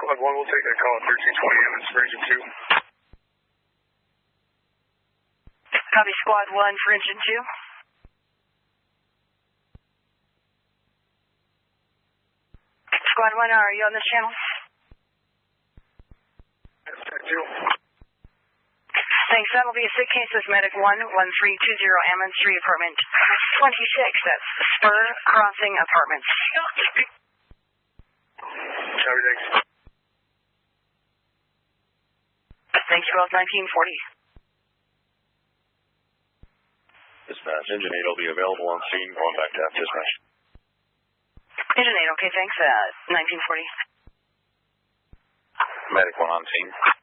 Squad 1, we'll take that call at 1320 Emmons for Engine 2. Copy Squad 1 for Engine 2. Squad 1, are you on this channel? Yes, thank you. Thanks. That'll be a sick case with Medic 1, 1320 Emmons Street, Apartment 26. That's Spur Crossing Apartments. Copy, thanks. Thanks, Wells 1940. Dispatch, Engine 8 will be available on scene, going back to F dispatch. Engine 8, okay, thanks. 1940. Medic 1 on scene.